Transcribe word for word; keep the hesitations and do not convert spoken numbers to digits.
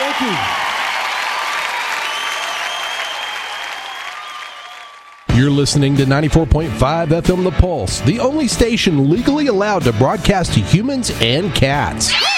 Thank you. You're listening to ninety-four point five F M The Pulse, the only station legally allowed to broadcast to humans and cats.